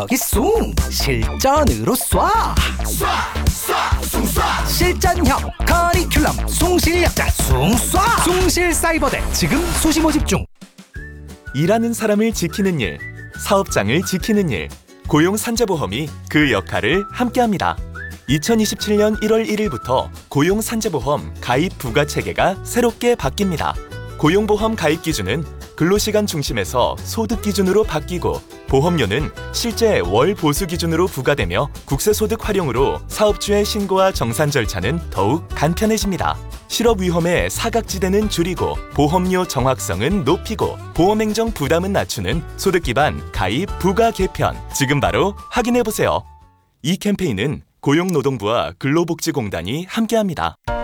여기 숭 실전으로 쏴 실전형 커리큘럼 숭실력자 숭쏴 숭실사이버대 지금 수시 모집 중. 일하는 사람을 지키는 일, 사업장을 지키는 일, 고용산재보험이 그 역할을 함께합니다. 2027년 1월 1일부터 고용산재보험 가입 부과체계가 새롭게 바뀝니다. 고용보험 가입 기준은 근로시간 중심에서 소득 기준으로 바뀌고 보험료는 실제 월 보수 기준으로 부과되며 국세소득 활용으로 사업주의 신고와 정산 절차는 더욱 간편해집니다. 실업 위험의 사각지대는 줄이고 보험료 정확성은 높이고 보험행정 부담은 낮추는 소득 기반 가입 부과 개편. 지금 바로 확인해보세요. 이 캠페인은 고용노동부와 근로복지공단이 함께합니다.